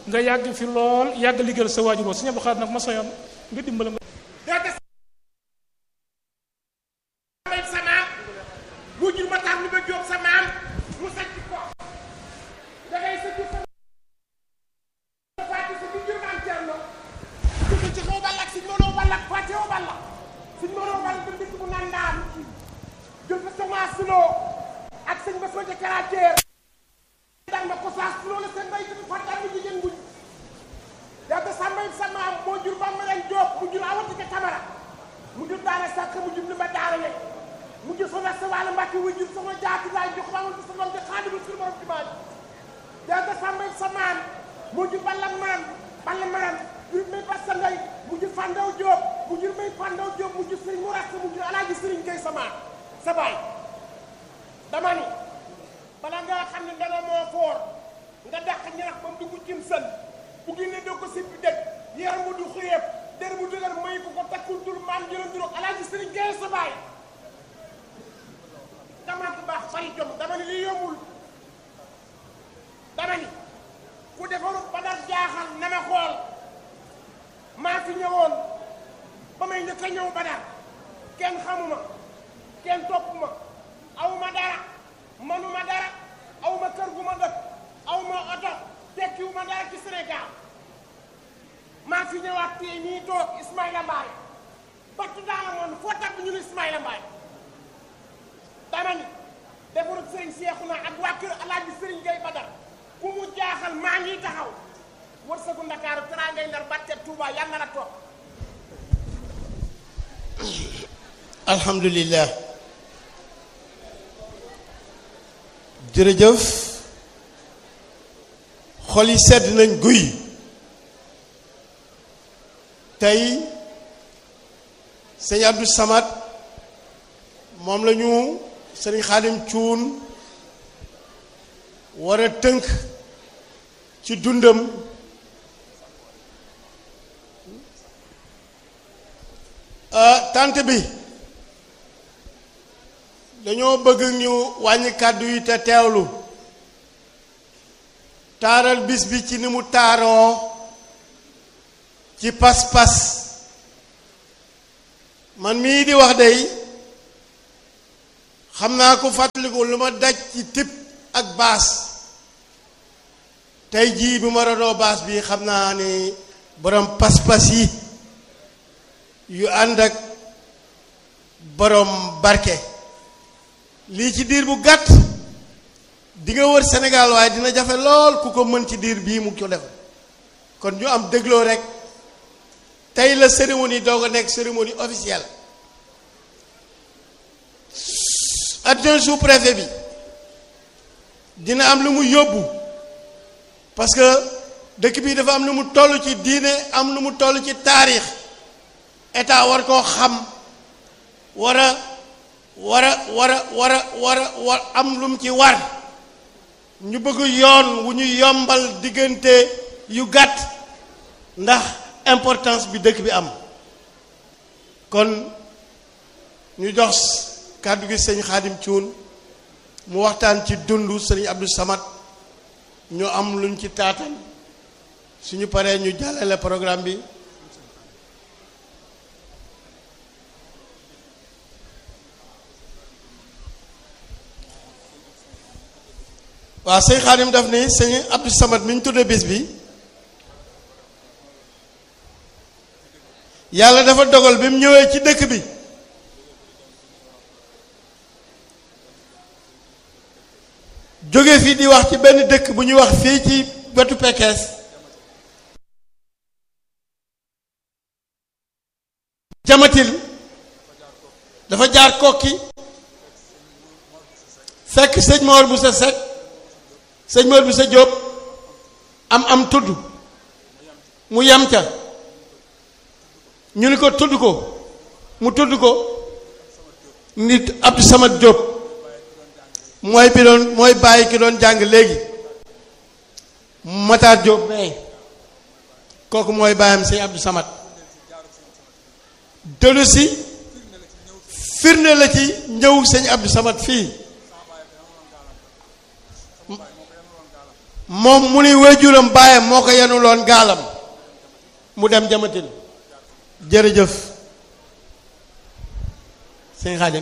nga yàgg fi lool yàgg liggéeyal sa waajur Sëñ Abdou Khadre nag ma soyoon nga dimbala ma sa maam mu jur ma tax lu ba jóob sa maam mu sàcc ko da ngay sa jur sa faati sa bi jur maam Cerno dugg ci xaw ball ak Sëñ Modou Balla faati xaw balla Sëñ Modou Balla dem dëkk bu naan Ndaam jël fa semence suloo ak sëñ ba soja caractère dal ma ko saas suloo la seen bay bi fàttal bu jigéen buñ yàlla sàmbay sa maam moo jur ba ma leen jóob mu jur awati ka Camara mu jur daara sàkk mu jur li ma daara ne mu jur soxna sa wàllu mbàkki wu jur soxna jaati laay jox ba sa doom di xaadimu sur borom ci baaj yàlla sàmbay sa maam moo jur balla maram jur may bassa ndey mu jur fandaw jóob mu jur may fandaw jóob mu jur sëriñ mu ras mu jur alaaji sëriñ kay sa maam sa baay dama ni bala nga xam ne dana moo foor nga dàq ñarax ba mu dugg cim sën bu génne doo ko sippi dëj yaram mu du xëyeeb der mu dëgër may ko takkul tur maam jëlam juróom alaaji sëriñ Gaye sa baay dama bu baax fay jom dama ni li yombul dama ni ku defaru Badar jaaxal na ma xool maa fi ñëwoon ba may njëkk a ñëw Badar kenn xamuma kenn toppuma awma dara manuma dara awma kër gu ma dëkk awma oto tekkiwuma dara ci Sénégal maa fi ñëwaat tey nii toog Ismaïla Mbaye battu daala moon foo tabb ñu ne Ismaïla Mbaye dama ni defarut sëriñ Seexuna ak waa kër Alaaji Sëriñ Gaye Badar ku mu jaaxal maa ngi taxaw wërsëgu Ndakaaru traa ngay Ndar batte Touba yal na la toog alhamdulillah jërëjëf xol yi sedd nañ guy tey sëñ Abdou Samad moom la ñu sëriñ Xaadim Cuun war a tënk ci dundam tànt bi dañoo bëgg ñu wàññi kàddu yi te teewlu taaral bis bi ci ni mu taaroo ci pas-pas man mii di wax day xam naa ko fàttaliku lu ma daj ci tip ak baas tey jii bu ma rodoo baas bi xam naa ni borom pas-pas yi yu ànd ak borom barke lii ci diir bu gàtt di nga wër Sénégal waaye dina jafe lool ku ko mën ci diir bii mu ko def kon ñu am dégloo rek tey la cérémonie doog a nekk cérémonie officielle adjoint sous-préfet bi dina am lu mu yóbbu parce que dëkk bi dafa am lu mu toll ci diine am lu mu toll ci taarix état war koo xam war am lu mu ci war ñu bëgg yoon wu ñu yombal diggante yu gàtt ndax importance bi dëkk bi am kon ñu jox kàddu gi sëñ Xaadim Cuun mu waxtaan ci dundu sëñ Abdou Samad ñu am luñ ci taatan suñu paree ñu jàllale programme bi waaw sëñ Xaadim daf ni sëñ Abdou Samad mi ñu tuddee bis bi yàlla dafa dogal bi mu ñëwee ci dëkk bi jóge fii di wax ci benn dëkk bu ñuy wax fii ci wetu Pekes jamatil dafa jaar kokki fekk sëñ Mor bu sa Seck sëñ Mor bu sa Jóob am tudd mu yam ca ñu ni ko tudd ko mu tudd ko nit Abdou Samad Jóob mooy bàyyi ki doon jàng léegi Matar Jóob mais kooku mooy bàyyam sëñ Abdou Samad dellu si firnde la ci ñëw sëñ Abdou Samad fii moom mu ni waajuram baayam moo ko yenuloon gaalam mu dem jamatin. jërëjëf sëñ Xaadim.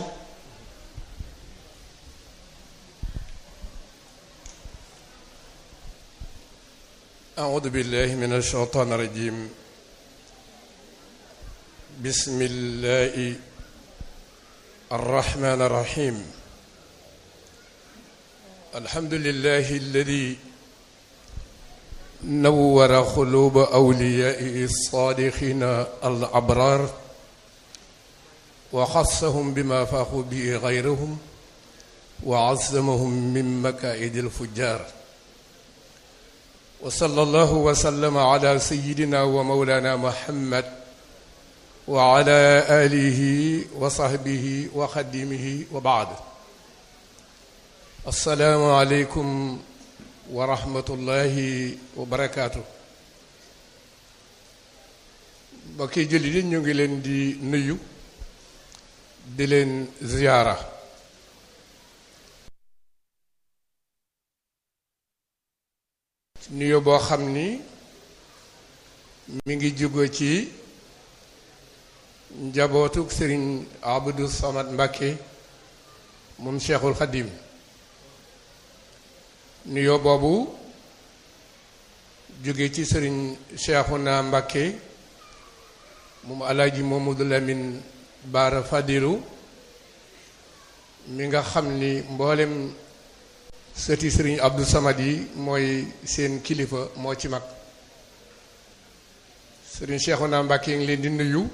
أعوذ بالله من الشيطان الرجيم بسم الله الرحمن الرحيم الحمد لله الذي نور قلوب أوليائه الصادقين الأبرار وخصهم بما فاقوا به غيرهم وعصمهم من مكائد الفجار وصلى الله وسلم على سيدنا ومولانا محمد وعلى آله وصحبه وخدمه وبعد السلام عليكم ورحمة الله وبركاته bokki jullit yi ñu ngi leen di nuyu di leen ziyaara nuyu boo xam ni mi ngi jóge ci njabootuk Sëriñ Abdou Samad Mbacké moom Cheikhul Khadim nuyu boobu jóge ci Sëriñ Cheikhouna Mbacké moom Alaaji Mamadou Lamine Bara Fadilu mi nga xam ni mboolem sëti Sëriñ Abdou Samad yi mooy seen kilifa moo ci mag Sëriñ Cheikhouna Mbacké ngi leen di nuyu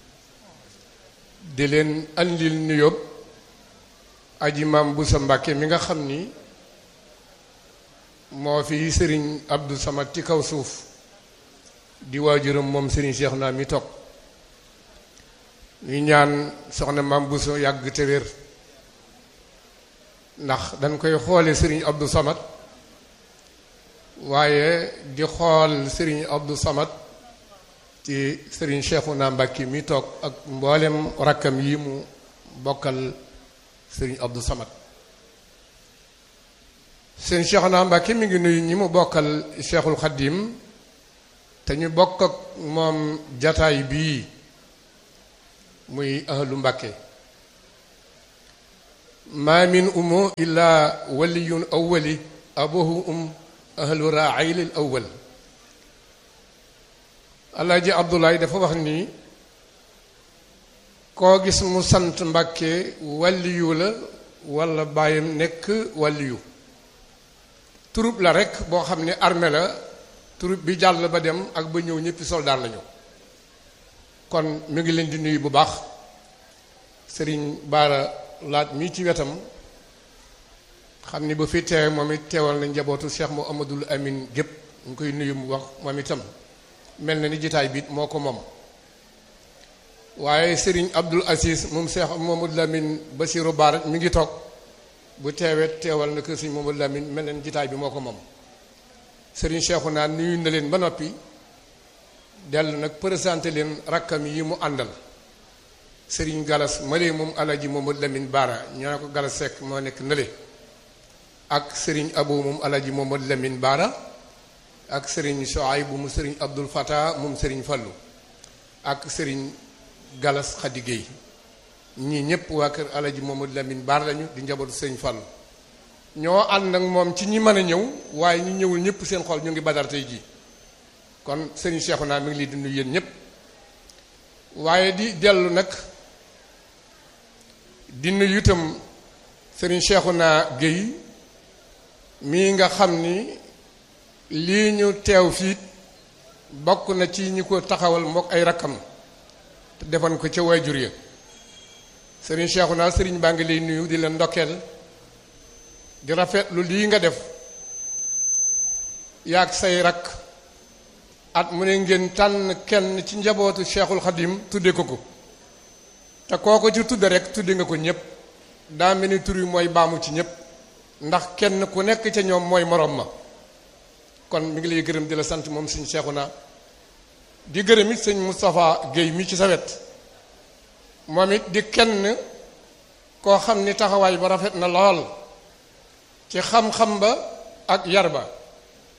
di leen andil nuyób aji maam Boussa Mbacké mi nga xam ni moo fi Sëriñ Abdou Samad ci kaw suuf di waajuram moom Sëriñ Cheikhouna mi toog ñuy ñaan soxna maam Boussa yàgg te wér ndax dañ koy xoole Sëriñ Abdou Samad waaye di xool Sëriñ Abdou Samad ci Sëriñ Cheikhouna Mbacké mi toog ak mboolem rakkam yi mu bokkal Sëriñ Abdou Samad Sëriñ Cheikhouna Mbacké mi ngi nuyu ñi mu bokkal Cheikhul Khadim te ñu bokk ak moom jataay bii muy ahlu Mbacké ma min umu illa waliyun awwali abuhu ahlu raayil awwal Alaaji Abdoulaye dafa wax ni koo gis mu sant Mbacké waliyu la walla baayam nekk waliyu turub la rekk boo xam ne armée la turub bi jàll ba dem ak ba ñëw ñëppi soldaar lañu kon mu ngi leen di nuyu bu baax Sëriñ Bara Laat mii ci wetam xam ni ba fi teewe moom it teewal na njabootu Cheikh Mouhamadoul Amine gépp ñu koy nuyu mu wax moom itam mel na ni jitaay biit moo ko moom waaye Sëriñ Abdoul Aziz moom Cheikh Mouhamadoul Amine Bassirou Bara mi ngi toog bu teewee teewal na kër Sëriñ Mouhamadoul Amine mel na ni jitaay bi moo ko moom Sëriñ Cheikhouna nuyu na leen ba noppi dellu nag présenté leen rakkam yi mu àndal Sëriñ Galas Male moom Alaaji Mamadou Lamine Bara ñoo ko Galas Seck moo nekk nële ak Sëriñ Abou moom Alaaji Mamadou Lamine Bara ak Sëriñ Soaybu mu Sëriñ Abdul Fatah moom Sëriñ Fallu ak Sëriñ Galas Khady Gueye ñii ñëpp waa kër Alaaji Mamadou Lamine Bara lañu di njabootu Sëriñ Fallu ñoo ànd nag moom ci ñi mën a ñëw waaye ñi ñëwul ñëpp seen xol ñu ngi Badar tey jii kon Sëriñ Cheikhouna mi ngi lii di nuyu yéen ñëpp waaye di dellu nag di nuyu itam Sëriñ Cheikhouna Gueye mii nga xam ni lii ñu teew fii bokk na ci ñi ko taxawal mook ay rakkam te defoon ko ca waajur ya Sëriñ Cheikhouna sëriñ baa ngi lay nuyu di la ndokkeel di rafetlu lii nga def yaag say rakk at mu ne ngeen tànn kenn ci njabootu Cheikhul Khadim tudde ko te kooko ci tudde rek tudde nga ko ñëpp daa mel ni tur yi mooy baamu ci ñëpp ndax kenn ku nekk ca ñoom mooy morom ma kon mi ngi lay gërëm di la sant moom Sëriñ Cheikhouna di gërëm it sëñ Moustapha Guèye mi ci sa wet moom it di kenn koo xam ni taxawaay ba rafet na lool ci xam-xam ba ak yar ba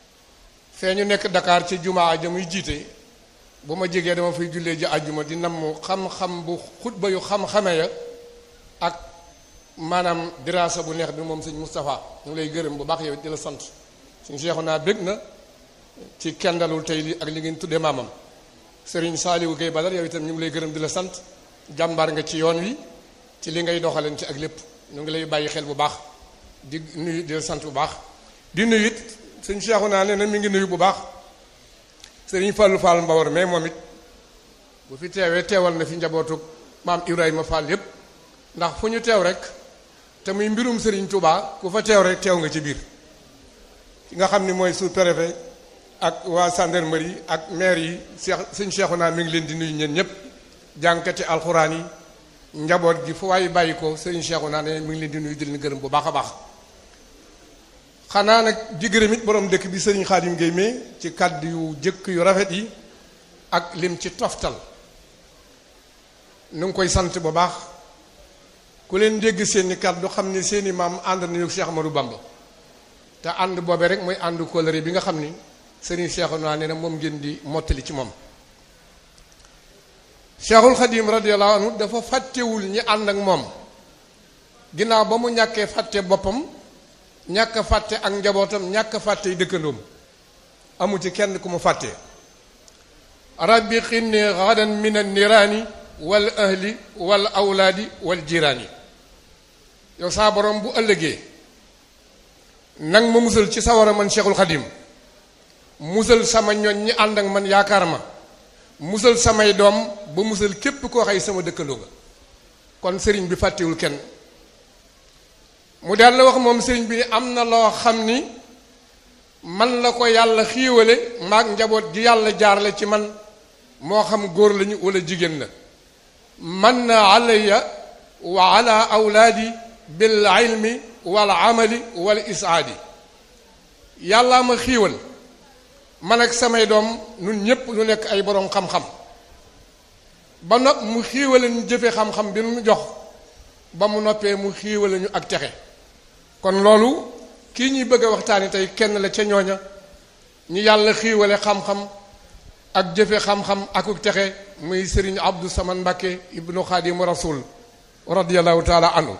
fee ñu nekk Dakar ci jumaa ja muy jiite bu ma jegee dama fay jullee ji àjjuma di namm xam-xam bu xutba yu xam-xame ya ak maanaam diraasa bu neex bi moom sëñ Moustapha ñu lay gërëm bu baax yow di la sant suñu seexu naa bég na ci kendalul tey li ak li ngeen tuddee maamam Serigne Saliou Gueye Badar yow itam ñu ngi lay gërëm di la sant jàmbaar nga ci yoon wi ci li ngay doxaleen ci ak lépp ñu ngi lay bàyyi xel bu baax di nuyu di la sant bu baax di nuyu it sëñ seexu naa nee na mi ngi nuyu bu baax Serigne Fallou Fall Mbawar mais moom it bu fi teewee teewal na fi njabootu maam Ibrahima Fall yépp ndax fu ñu teew rek te muy mbirum Serigne Touba ku fa teew rek teew nga ci biir ki nga xam ni mooy sous-préfet ak waa gendarmerie ak maire yi sëñ Cheikhouna mi ngi leen di nuyu ñeen ñëpp jànkati alxuraan yi njaboot gi fu waaye bàyyi ko sëñ Cheikhouna ne mi ngi leen di nuyu di leen gërëm bu baax a baax xanaa nag di gërëm it borom dëkk bi sëriñ Xaadim Gueye mais ci kàddu yu jëkk yu rafet yi ak lim ci toftal nu ngi koy sant bu baax ku leen dégg seeni kàddu xam ni seeni maam ànd nañu Cheikh Amadou Bamba te ànd boobee rek mooy ànd kóllëre bi nga xam ni sëriñ Cheikhouna nee na moom ngeen di mottali ci moom Cheikhul Khadim radiyallahu anhu dafa fàttewul ñi ànd ak moom ginnaaw ba mu ñàkkee fàtte boppam ñàkk fàtte ak njabootam ñàkk fàtte yi dëkkandoom amu ci kenn ku mu fàtte rabbi xinni gadan min an niraani wal ahli wal awlaadi wal jiraani yow saa borom bu ëllëgee nang ma musal ci sawara man Cheikhul Khadim musal sama ñoñ ñi ànd ak man yaakaar ma musal samay doom ba musal képp koo xay sama dëkkandoo nga kon sëriñ bi fàttewul kenn mu dal la wax moom sëriñ bi ni am na loo xam ni man la ko yàlla xiiwale maag njaboot gi yàlla jaarale ci man moo xam góor lañu wala jigéen la man na alayya wa ala awlaadi bil ilmi wal amali wal isaadi yàllaa ma xiiwal man ak samay doom nun ñépp lu nekk ay boroom xam-xam ba nopp mu xiiwale ñu jëfe xam-xam bi nu jox ba mu noppee mu xiiwale ñu ak texe kon loolu kii ñuy bëgg a waxtaani tey kenn la ca ñooña ñu yàlla xiiwale xam-xam ak jëfe xam-xam akuk texe muy Serigne Abdou Samane Mbacké ibnu Xaadimu Rasul radiyallahu taala anhu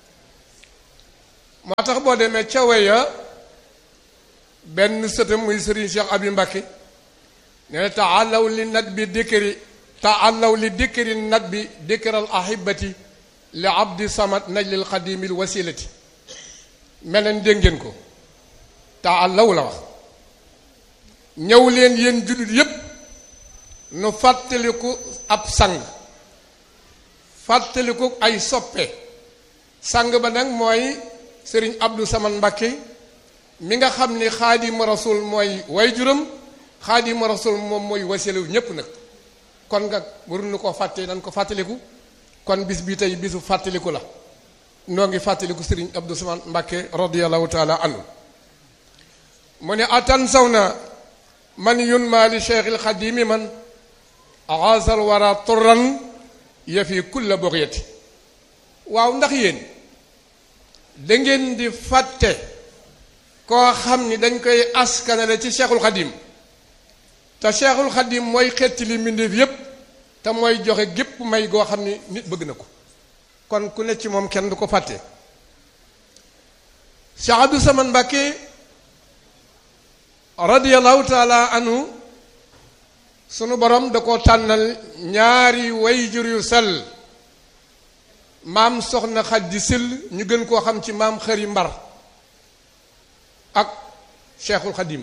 moo tax boo demee ca weya benn sëtam muy Serigne Cheikh Abi Mbacké nee na taalaw li nat bi dikri taalaw li dikri nat bi dikral ahibati li abdi samad najlil xadimil wasilati mel na dégg ngeen ko taalaw la wax ñëw leen yéen jullit yépp nu fàttaliku ab sang fàttaliku ay soppe sang ba nag mooy Serigne Abdou Samane Mbacké mi nga xam ni Xaadimu Rasul mooy waajuram Xaadimu Rasul moom mooy wasilu ñépp nag kon nga waruñu ko fàtte dañ ko fàttaliku kon bis bi tey bisu fàttaliku la noo ngi fàttaliku Serigne Abdou Samane Mbacké radiyallahu taala anhu mu ne atan saw na man yun maa li Cheikhil Xadimi man aasal wara turran ya fi kulla boxyati waaw ndax yéen da ngeen di fàtte koo xam ni dañ koy askanale ci Cheikhul Xadim te Cheikhul Xadim mooy xetti li mbindeef yépp te mooy joxe gépp may goo xam ni nit bëgg na ko kon ku ne ci moom kenn du ko fàtte Cheikh Abdou Samane Mbacké radiyallahu taala anhu sunu borom da ko tànnal ñaari wayjur yu sell maam soxna Xadi Sil ñu gën koo xam ci maam Xëri Mbar ak Cheikhul Xadim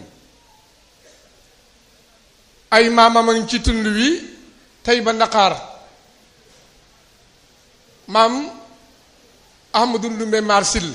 ay maamam a ngi ci tund wi tey ba Ndakaar maam Ahmadou Ndumbe Mar Sil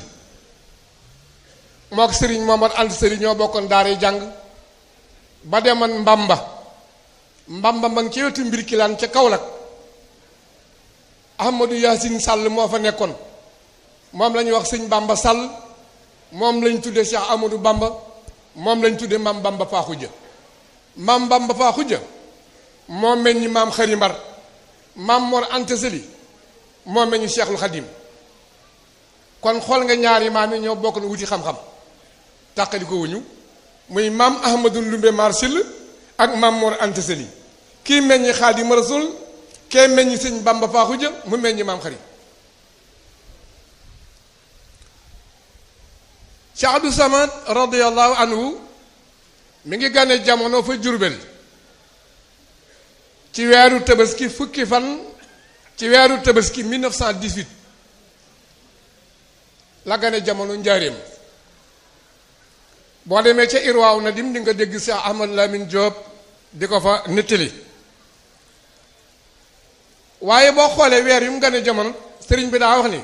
mook Serigne Momar Anta Sali ñoo bokkoon daara jàng ba demoon Mbamba ma ngi ci wetu mbir kilaan ca Kaolack Ahmadou Yacine Sall moo fa nekkoon moom la ñuy wax sëñ Bamba Sall moom lañ tudde Cheikh Amadou Bamba moom lañ tudde maam Bamba Faaxuja maam Bamba Faaxuja moo meññi maam Xëri Mbar maam Mor Anta Sali moo meññi Cheikhul Khadim kon xool nga ñaari maam yi ñoo bokk na wuti xam-xam tàqali ko wuñu muy maam Ahmadou Ndumbe Marsil ak maam Mor Anta Sali kii meññi Xaadimu Rasuul kee meññi sëñ Bamba Faaxuja mu meññi maam Xari Cheikh Abdou Samad radiyallahu anhu mi ngi gane jamono fa Jurbel ci weeru Tabaski fukki fan ci weeru Tabaski 1918 la gane jamono njaareem boo demee ca Irwaaw Nadim di nga dégg Cheikh Ahmad Lamine Diop di ko fa nettali waaye boo xoolee weer yu mu gane jamono sëriñ bi daa wax ni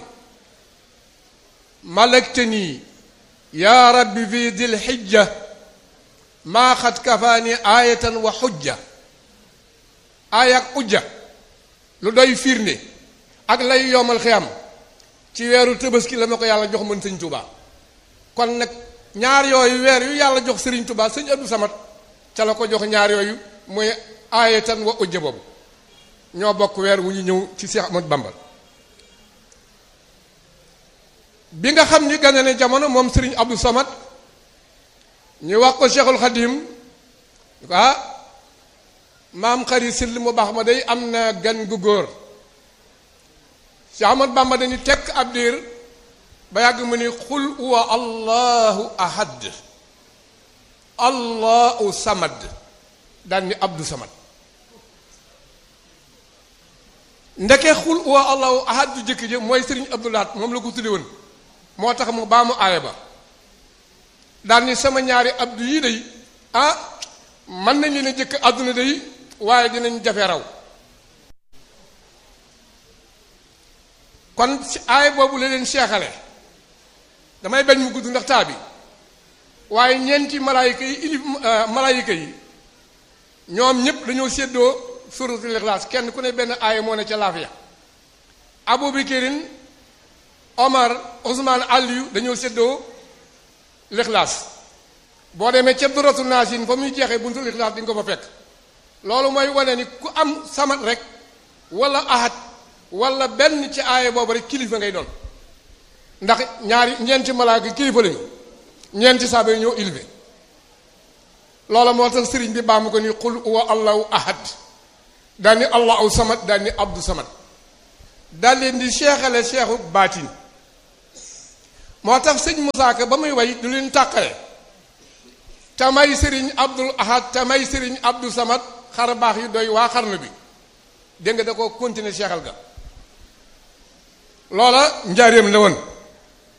malaktani yaa rabbi fi dil xijja maa xat kafaani aayatan wa xujja aaya ak ujja lu doy firnde ak lay yomal xiyam ci weeru Tabaski la ma ko yàlla jox mën sëñ Touba kon nag ñaar yooyu weer yu yàlla jox sëriñ Touba sëñ Abdou Samad ca la ko jox ñaar yooyu mooy aayatan wa ujja boobu ñoo bokk weer wu ñu ñëw ci Cheikh Ahmadou Bamba bi nga xam ni gane ne jamono moom sëriñ Abdou Samad ñu wax ko Cheikhul Khadim maam Xari Sill mu baax ma day am na gan gu góor Cheikh Ahmadou Bamba dañu tekk ab diir ba yàgg mu ni xul huwa allahu ahad allahu samad daan ni Abdou Samad ndeke xul huwa allahu ahad ju jëkk ji mooy sëriñ Abdou Lahat moom la ko tudde woon moo tax mu baa mu aaya ba daan ni sama ñaari abdu yi day mën nañ leen a jëkk àdduna day waaye dinañ jafe raw kon ci aaya boobu la leen seexale damay bañ mu gudd ndax taa bi waaye ñeenti malaayika yi ñoom ñëpp dañoo séddoo suratul Ixlaas kenn ku ne benn aaya moo ne ca laafiya Abubakarin Omar Ousmane Aliyu dañoo séddoo Ixlaas boo demee ca Duratu Naasin fa muy jeexee buntu Ixlaas di nga ko fa fekk loolu mooy wane ni ku am samat rek wala ahad wala benn ci aaya boobu rek kilifa ngay doon ndax ñeenti malaaka kilifa lañu ñeenti saaba yi ñoo élevé loola moo tax sëriñ bi baamu ko ni qul huwa allahu ahad daal ni allahu samad daal ni Abdou Samad daal leen di seexale seexu baatin moo tax sëñ Musaa Ka ba muy way du leen tàqale tamay sëriñ Abdul Ahad tamay sëriñ Abdou Samad xar baax yu doy waa xarnu bi dégg nga da ko continuer seexal ga loola njaareem la woon